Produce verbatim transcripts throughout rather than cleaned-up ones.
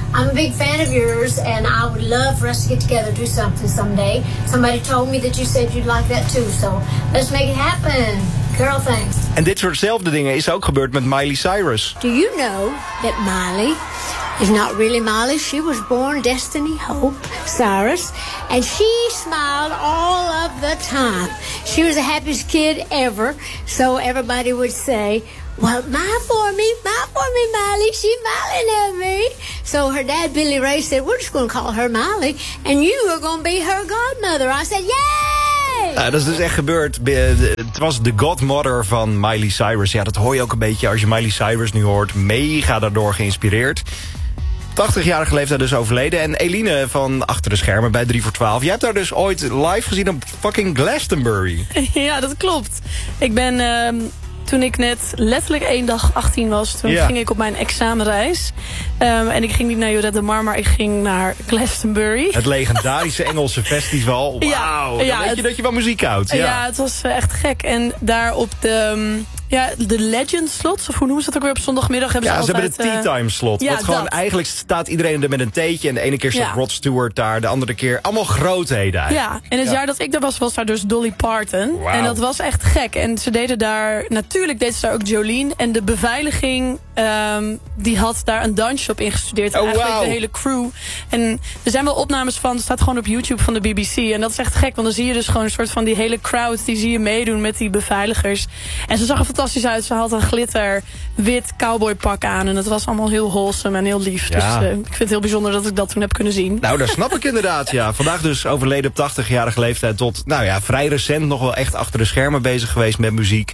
I'm a big fan of yours, and I would love for us to get together, do something someday. Somebody told me that you said you'd like that too, so let's make it happen. Girl, thanks. En dit soortzelfde dingen is ook gebeurd met Miley Cyrus. Do you know that Miley is not really Miley? She was born Destiny Hope Cyrus, and she smiled all of the time. She was the happiest kid ever, so everybody would say, well, smile for me, smile for me, Miley. She's smiling at me. So her dad, Billy Ray, said, we're just going to call her Miley, and you are going to be her godmother. I said, yay! Ja, dat is dus echt gebeurd. Het was de godmother van Miley Cyrus. Ja, dat hoor je ook een beetje als je Miley Cyrus nu hoort. Mega daardoor geïnspireerd. tachtigjarige leeftijd dus overleden. En Eline van Achter de Schermen bij drie voor twaalf. Jij hebt haar dus ooit live gezien op fucking Glastonbury. Ja, dat klopt. Ik ben... Uh... Toen ik net letterlijk één dag achttien was, toen ja. ging ik op mijn examenreis. Um, en ik ging niet naar Lloret de Mar, maar ik ging naar Glastonbury. Het legendarische Engelse festival. Wauw, ja, dan ja, weet je het, dat je van muziek houdt. Ja. ja, het was echt gek. En daar op de... Um, Ja, de Legend slots, of hoe noemen ze dat ook weer op zondagmiddag? Hebben ja, ze, ze altijd, hebben de tea time slot. Ja, wat gewoon dat. eigenlijk staat iedereen er met een theetje. En de ene keer staat ja. Rod Stewart daar, de andere keer allemaal grootheden eigenlijk. Ja, en het ja. jaar dat ik daar was, was daar dus Dolly Parton. Wow. En dat was echt gek. En ze deden daar, natuurlijk deden ze daar ook Jolene. En de beveiliging, um, die had daar een dansje op ingestudeerd. Oh, eigenlijk wow. de hele crew. En er zijn wel opnames van, het staat gewoon op YouTube van de B B C. En dat is echt gek, want dan zie je dus gewoon een soort van die hele crowd, die zie je meedoen met die beveiligers. En ze zag er fantastisch uit. Ze had een glitter wit cowboypak aan. En het was allemaal heel wholesome en heel lief. Ja. Dus uh, ik vind het heel bijzonder dat ik dat toen heb kunnen zien. Nou, dat snap ik inderdaad, ja. Vandaag dus overleden op tachtigjarige leeftijd tot, nou ja, vrij recent nog wel echt achter de schermen bezig geweest met muziek.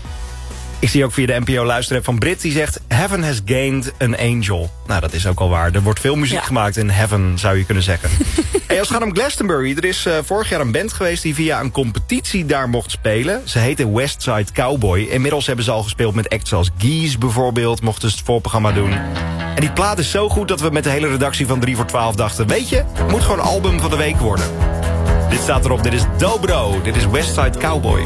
Ik zie ook via de N P O luisteraar van Brit, die zegt... Heaven has gained an angel. Nou, dat is ook al waar. Er wordt veel muziek ja. gemaakt in Heaven, zou je kunnen zeggen. Hey, als het gaat om Glastonbury, er is uh, vorig jaar een band geweest... die via een competitie daar mocht spelen. Ze heette Westside Cowboy. Inmiddels hebben ze al gespeeld met acts als Geese bijvoorbeeld. Mochten ze het voorprogramma doen. En die plaat is zo goed dat we met de hele redactie van drie voor twaalf dachten... weet je, het moet gewoon album van de week worden. Dit staat erop, dit is Dobro. Dit is Westside Cowboy.